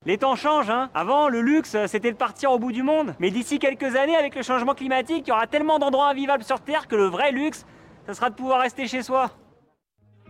Les temps changent, hein. Avant, le luxe, c'était de partir au bout du monde. Mais d'ici quelques années, avec le changement climatique, il y aura tellement d'endroits invivables sur Terre que le vrai luxe, ça sera de pouvoir rester chez soi.